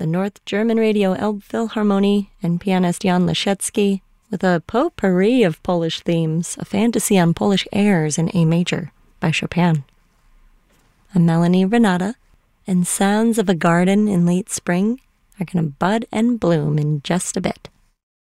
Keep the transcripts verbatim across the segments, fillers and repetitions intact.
the North German Radio Elbphilharmonie and pianist Jan Leschetski, with a potpourri of Polish themes, a fantasy on Polish airs in A major by Chopin. I'm Melanie Renata, and sounds of a garden in late spring are going to bud and bloom in just a bit.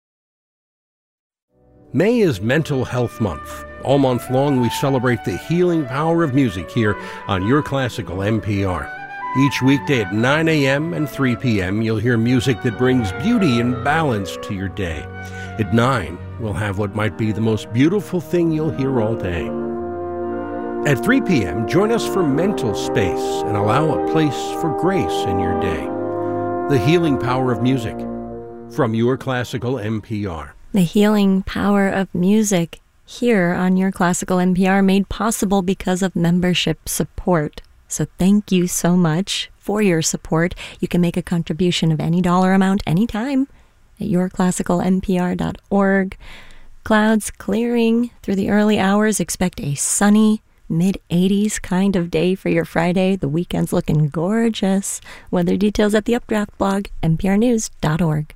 May is Mental Health Month. All month long, we celebrate the healing power of music here on Your Classical N P R. Each weekday at nine a.m. and three p.m., you'll hear music that brings beauty and balance to your day. At nine, we'll have what might be the most beautiful thing you'll hear all day. At three p.m., join us for Mental Space and allow a place for grace in your day. The healing power of music from Your Classical N P R. The healing power of music here on Your Classical N P R, made possible because of membership support. So thank you so much for your support. You can make a contribution of any dollar amount anytime at your classical n p r dot org. Clouds clearing through the early hours. Expect a sunny mid eighties kind of day for your Friday. The weekend's looking gorgeous. Weather details at the Updraft blog, n p r news dot org.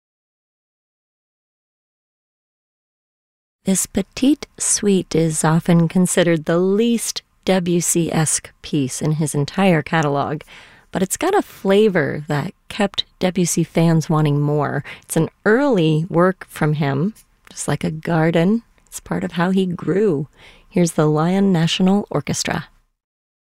This Petite Suite is often considered the least Debussy-esque piece in his entire catalog, but it's got a flavor that kept Debussy fans wanting more. It's an early work from him, just like a garden. It's part of how he grew. Here's the Lyon National Orchestra.